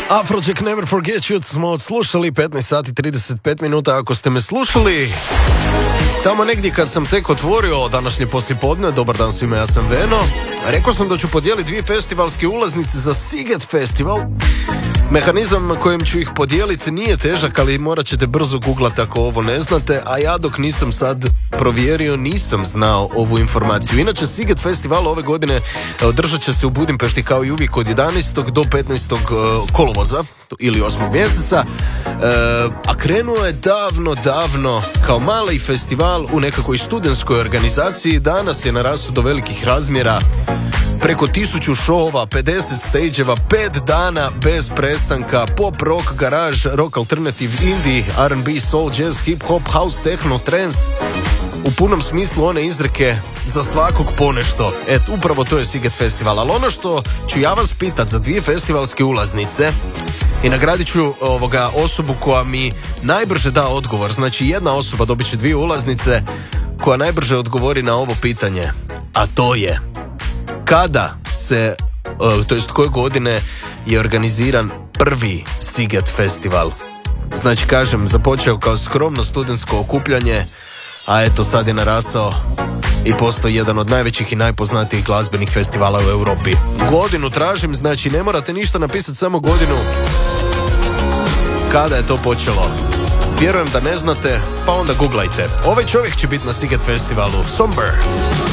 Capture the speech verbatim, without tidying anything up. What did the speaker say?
Afrojack Never Forget You smo odslušali petnaest sati trideset pet minuta. Ako ste me slušali tamo negdje kad sam tek otvorio današnje poslijepodne, dobar dan svima, ja sam Veno. Rekao sam da ću podijeliti dvije festivalske ulaznice za Sziget festival. Mehanizam kojim ću ih podijeliti nije težak, ali morat ćete brzo googlati ako ovo ne znate, a ja dok nisam sad provjerio nisam znao ovu informaciju. Inače, Sziget festival ove godine održat će se u Budimpešti kao i uvijek od jedanaestog do petnaestog kolovoza ili osmog mjeseca, a krenuo je davno, davno kao mali festival u nekakvoj studentskoj organizaciji. Danas je narastao do velikih razmjera, preko tisuću šova, pedeset stageeva, pet dana bez prestanka, pop, rock, garage, rock, alternative, indie, R and B, soul, jazz, hip hop, house, techno, trance, u punom smislu one izreke za svakog ponešto. Et, upravo to je Sziget festival. Ali ono što ću ja vas pitat za dvije festivalske ulaznice i nagradit ću ovoga osobu koja mi najbrže da odgovor. Znači jedna osoba dobit će dvije ulaznice koja najbrže odgovori na ovo pitanje, a to je: kada se, to jest koje godine je organiziran prvi Sziget festival? Znači, kažem, započeo kao skromno studentsko okupljanje, a eto sad je narasao i postoji jedan od najvećih i najpoznatijih glazbenih festivala u Europi. Godinu tražim, znači ne morate ništa napisati, samo godinu. Kada je to počelo? Vjerujem da ne znate, pa onda googlajte. Ovaj čovjek će biti na Sziget festivalu. Somber.